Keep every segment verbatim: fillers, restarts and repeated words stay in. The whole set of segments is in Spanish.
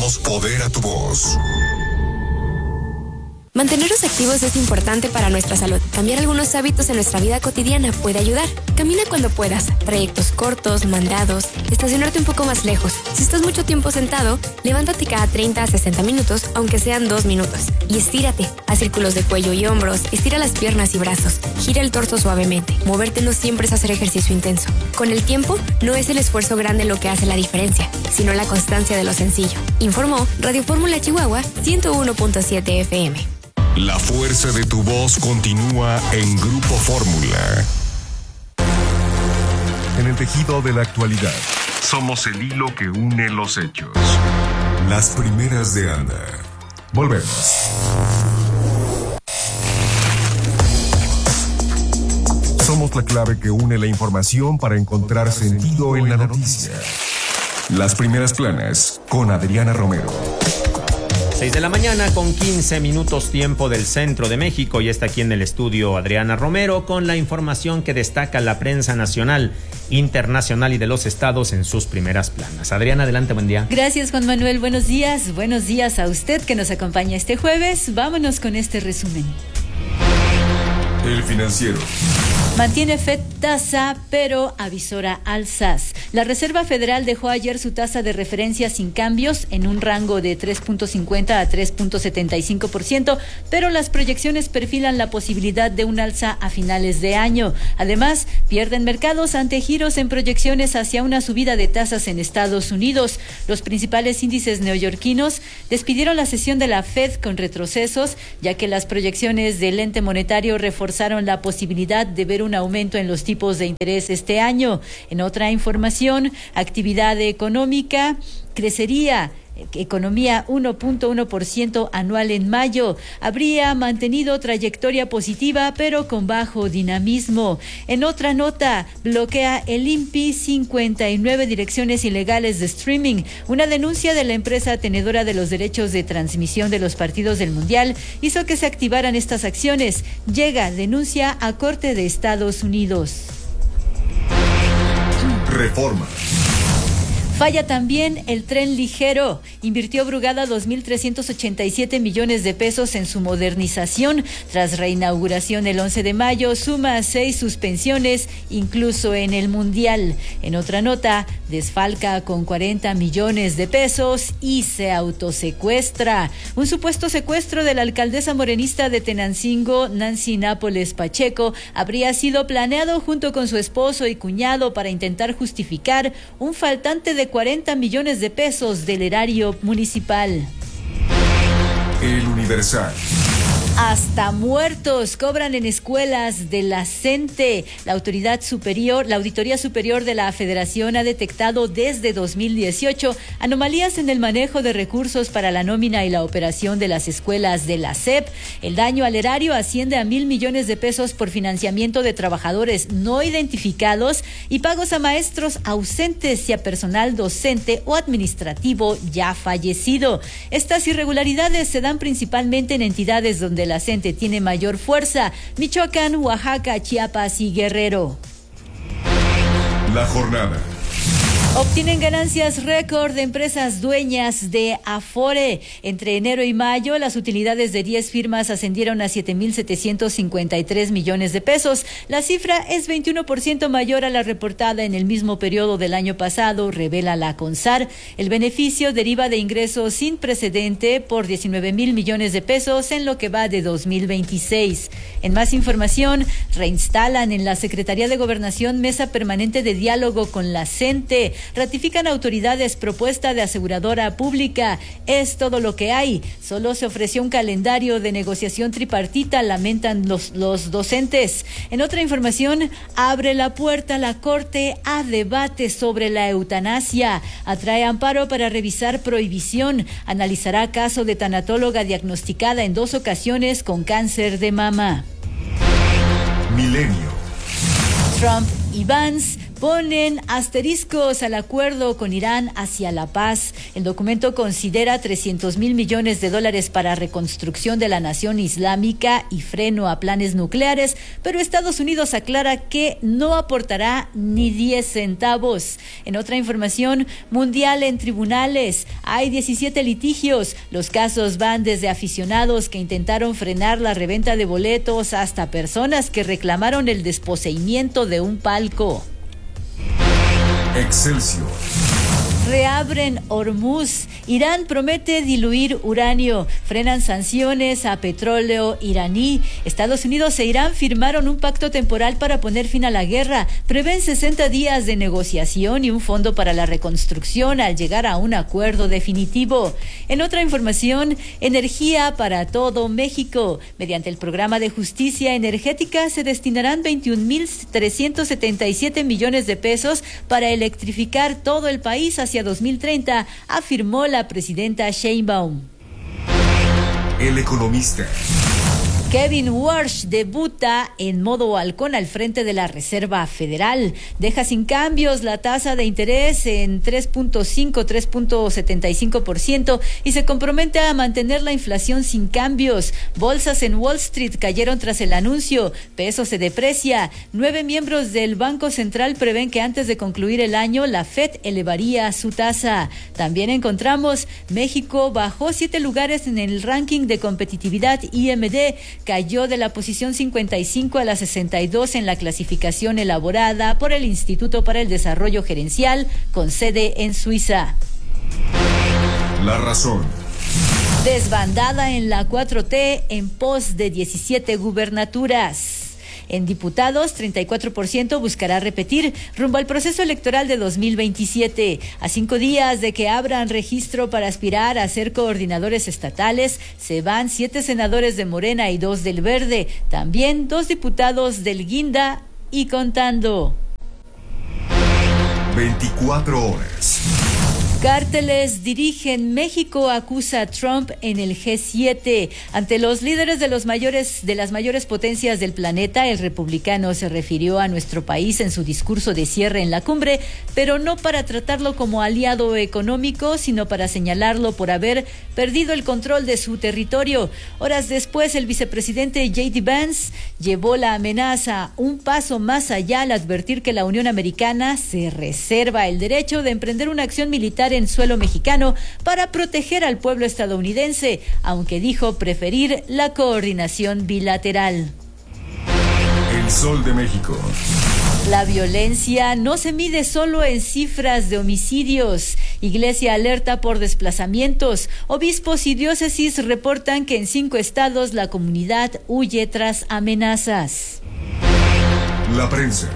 damos poder a tu voz. Mantenernos activos es importante para nuestra salud. Cambiar algunos hábitos en nuestra vida cotidiana puede ayudar. Camina cuando puedas, trayectos cortos, mandados, estacionarte un poco más lejos. Si estás mucho tiempo sentado, levántate cada treinta a sesenta minutos, aunque sean dos minutos. Y estírate. Haz círculos de cuello y hombros, estira las piernas y brazos, gira el torso suavemente. Moverte no siempre es hacer ejercicio intenso. Con el tiempo, no es el esfuerzo grande lo que hace la diferencia, sino la constancia de lo sencillo. Informó Radio Fórmula Chihuahua ciento uno punto siete F M. La fuerza de tu voz continúa en Grupo Fórmula. En el tejido de la actualidad, somos el hilo que une los hechos. Las primeras de Anda. Volvemos. Somos la clave que une la información para encontrar sentido en la noticia. Las primeras planas con Adriana Romero. seis de la mañana con quince minutos tiempo del centro de México, y está aquí en el estudio Adriana Romero con la información que destaca la prensa nacional, internacional y de los estados en sus primeras planas. Adriana, adelante, buen día. Gracias, Juan Manuel, buenos días, buenos días a usted que nos acompaña este jueves. Vámonos con este resumen. El Financiero. Mantiene Fed tasa, pero avisora alzas. La Reserva Federal dejó ayer su tasa de referencia sin cambios en un rango de tres punto cincuenta a tres punto setenta y cinco por ciento, pero las proyecciones perfilan la posibilidad de un alza a finales de año. Además, pierden mercados ante giros en proyecciones hacia una subida de tasas en Estados Unidos. Los principales índices neoyorquinos despidieron la sesión de la Fed con retrocesos, ya que las proyecciones del ente monetario reforzaron la posibilidad de ver un aumento en los tipos de interés este año. En otra información, actividad económica crecería. Economía uno punto uno por ciento anual en mayo. Habría mantenido trayectoria positiva, pero con bajo dinamismo. En otra nota, bloquea el I N P I cincuenta y nueve direcciones ilegales de streaming. Una denuncia de la empresa tenedora de los derechos de transmisión de los partidos del Mundial hizo que se activaran estas acciones. Llega denuncia a Corte de Estados Unidos. Reforma. Falla también el tren ligero. Invirtió Brugada dos mil trescientos ochenta y siete millones de pesos en su modernización. Tras reinauguración el once de mayo, suma seis suspensiones, incluso en el Mundial. En otra nota, desfalca con cuarenta millones de pesos y se autosecuestra. Un supuesto secuestro de la alcaldesa morenista de Tenancingo, Nancy Nápoles Pacheco, habría sido planeado junto con su esposo y cuñado para intentar justificar un faltante de cuarenta millones de pesos del erario municipal. El Universal. Hasta muertos cobran en escuelas de la CENTE. La autoridad superior, la Auditoría Superior de la Federación ha detectado desde dos mil dieciocho anomalías en el manejo de recursos para la nómina y la operación de las escuelas de la S E P. El daño al erario asciende a mil millones de pesos por financiamiento de trabajadores no identificados y pagos a maestros ausentes y a personal docente o administrativo ya fallecido. Estas irregularidades se dan principalmente en entidades donde la CENTE tiene mayor fuerza: Michoacán, Oaxaca, Chiapas y Guerrero. La jornada. Obtienen ganancias récord de empresas dueñas de Afore. Entre enero y mayo, las utilidades de diez firmas ascendieron a siete mil setecientos cincuenta y tres millones de pesos. La cifra es veintiuno por ciento mayor a la reportada en el mismo periodo del año pasado, revela la CONSAR. El beneficio deriva de ingresos sin precedente por diecinueve mil millones de pesos en lo que va de dos mil veintiséis. En más información, reinstalan en la Secretaría de Gobernación mesa permanente de diálogo con la CENTE. Ratifican autoridades propuesta de aseguradora pública. Es todo lo que hay. Solo se ofreció un calendario de negociación tripartita, lamentan los, los docentes. En otra información, abre la puerta la Corte a debate sobre la eutanasia. Atrae amparo para revisar prohibición. Analizará caso de tanatóloga diagnosticada en dos ocasiones con cáncer de mama. Milenio. Trump y Vance ponen asteriscos al acuerdo con Irán hacia la paz. El documento considera trescientos mil millones de dólares para reconstrucción de la nación islámica y freno a planes nucleares, pero Estados Unidos aclara que no aportará ni diez centavos. En otra información mundial en tribunales, hay diecisiete litigios. Los casos van desde aficionados que intentaron frenar la reventa de boletos hasta personas que reclamaron el desposeimiento de un palco. Excelsior. Reabren Hormuz. Irán promete diluir uranio. Frenan sanciones a petróleo iraní. Estados Unidos e Irán firmaron un pacto temporal para poner fin a la guerra. Prevén sesenta días de negociación y un fondo para la reconstrucción al llegar a un acuerdo definitivo. En otra información, energía para todo México. Mediante el programa de justicia energética se destinarán veintiún mil trescientos setenta y siete millones de pesos para electrificar todo el país hacia dos mil treinta, afirmó la presidenta Sheinbaum. El Economista. Kevin Warsh debuta en modo halcón al frente de la Reserva Federal. Deja sin cambios la tasa de interés en tres punto cinco, tres punto setenta y cinco por ciento y se compromete a mantener la inflación sin cambios. Bolsas en Wall Street cayeron tras el anuncio. Peso se deprecia. Nueve miembros del Banco Central prevén que antes de concluir el año la Fed elevaría su tasa. También encontramos México bajó siete lugares en el ranking de competitividad I M D. Cayó de la posición cincuenta y cinco a la sesenta y dos en la clasificación elaborada por el Instituto para el Desarrollo Gerencial, con sede en Suiza. La razón. Desbandada en la cuatro T en pos de diecisiete gubernaturas. En diputados, treinta y cuatro por ciento buscará repetir rumbo al proceso electoral de dos mil veintisiete. A cinco días de que abran registro para aspirar a ser coordinadores estatales, se van siete senadores de Morena y dos del Verde. También dos diputados del Guinda y contando. veinticuatro horas. Cárteles dirigen México acusa a Trump en el G siete. Ante los líderes de los mayores de las mayores potencias del planeta, el republicano se refirió a nuestro país en su discurso de cierre en la cumbre, pero no para tratarlo como aliado económico, sino para señalarlo por haber perdido el control de su territorio. Horas después, el vicepresidente J D Vance llevó la amenaza un paso más allá al advertir que la Unión Americana se reserva el derecho de emprender una acción militar en suelo mexicano para proteger al pueblo estadounidense, aunque dijo preferir la coordinación bilateral. El Sol de México. La violencia no se mide solo en cifras de homicidios. Iglesia alerta por desplazamientos. Obispos y diócesis reportan que en cinco estados la comunidad huye tras amenazas. La prensa.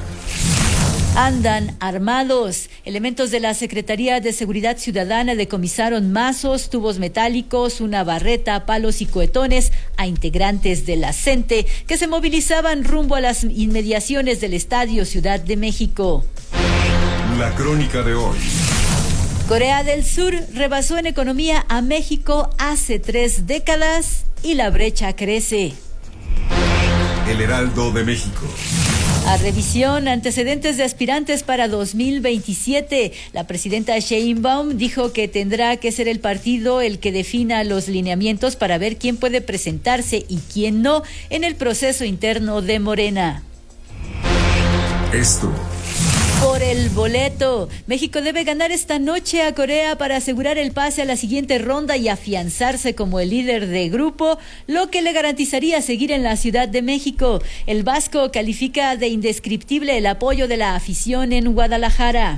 Andan armados. Elementos de la Secretaría de Seguridad Ciudadana decomisaron mazos, tubos metálicos, una barreta, palos y cohetones a integrantes de la CENTE que se movilizaban rumbo a las inmediaciones del Estadio Ciudad de México. La crónica de hoy. Corea del Sur rebasó en economía a México hace tres décadas y la brecha crece. El Heraldo de México. A revisión, antecedentes de aspirantes para dos mil veintisiete. La presidenta Sheinbaum dijo que tendrá que ser el partido el que defina los lineamientos para ver quién puede presentarse y quién no en el proceso interno de Morena. Esto. Por el boleto. México debe ganar esta noche a Corea para asegurar el pase a la siguiente ronda y afianzarse como el líder de grupo, lo que le garantizaría seguir en la Ciudad de México. El vasco califica de indescriptible el apoyo de la afición en Guadalajara.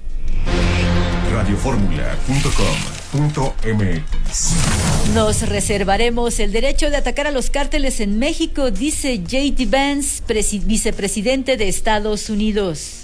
radio fórmula punto com punto m x. Nos reservaremos el derecho de atacar a los cárteles en México, dice J D Vance, presi- vicepresidente de Estados Unidos.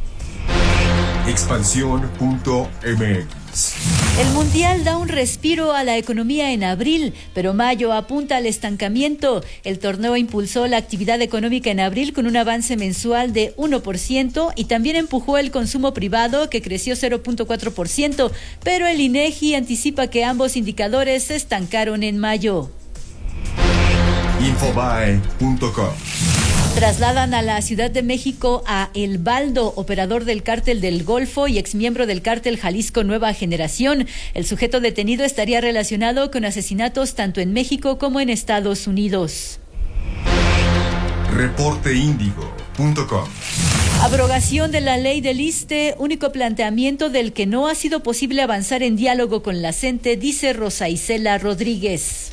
expansión punto m x. El Mundial da un respiro a la economía en abril, pero mayo apunta al estancamiento. El torneo impulsó la actividad económica en abril con un avance mensual de uno por ciento y también empujó el consumo privado, que creció cero punto cuatro por ciento, pero el INEGI anticipa que ambos indicadores se estancaron en mayo. infobae punto com. Trasladan a la Ciudad de México a El Baldo, operador del Cártel del Golfo y exmiembro del Cártel Jalisco Nueva Generación. El sujeto detenido estaría relacionado con asesinatos tanto en México como en Estados Unidos. reporte índigo punto com. Abrogación de la ley del ISSSTE, único planteamiento del que no ha sido posible avanzar en diálogo con la CENTE, dice Rosa Isela Rodríguez.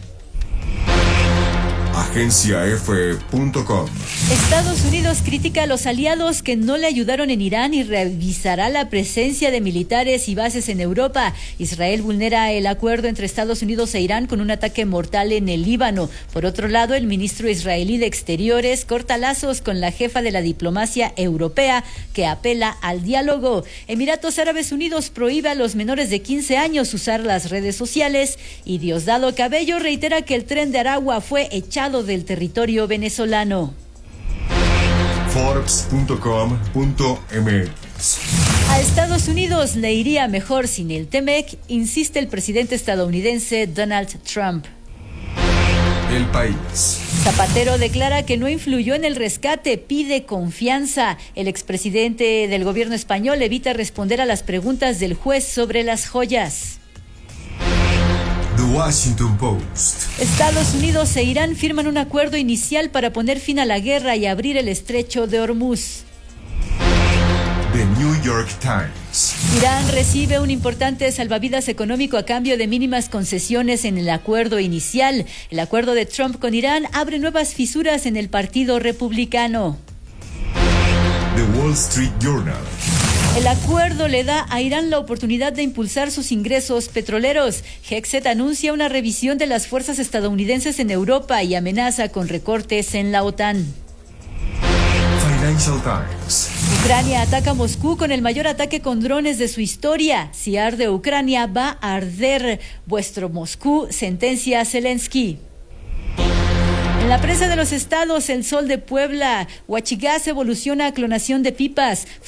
agencia efe punto com. Estados Unidos critica a los aliados que no le ayudaron en Irán y revisará la presencia de militares y bases en Europa. Israel vulnera el acuerdo entre Estados Unidos e Irán con un ataque mortal en el Líbano. Por otro lado, el ministro israelí de Exteriores corta lazos con la jefa de la diplomacia europea que apela al diálogo. Emiratos Árabes Unidos prohíbe a los menores de quince años usar las redes sociales y Diosdado Cabello reitera que el Tren de Aragua fue echado del territorio venezolano. forbes punto com punto eme equis. A Estados Unidos le iría mejor sin el T-MEC, insiste el presidente estadounidense Donald Trump. El País. Zapatero declara que no influyó en el rescate, pide confianza. El expresidente del gobierno español evita responder a las preguntas del juez sobre las joyas. The Washington Post. Estados Unidos e Irán firman un acuerdo inicial para poner fin a la guerra y abrir el estrecho de Hormuz. The New York Times. Irán recibe un importante salvavidas económico a cambio de mínimas concesiones en el acuerdo inicial. El acuerdo de Trump con Irán abre nuevas fisuras en el Partido Republicano. The Wall Street Journal. El acuerdo le da a Irán la oportunidad de impulsar sus ingresos petroleros. Hexet anuncia una revisión de las fuerzas estadounidenses en Europa y amenaza con recortes en la OTAN. Financial Times. Ucrania ataca a Moscú con el mayor ataque con drones de su historia. Si arde Ucrania, va a arder vuestro Moscú, sentencia Zelensky. En la prensa de los estados, El Sol de Puebla, Huachigás evoluciona a clonación de pipas.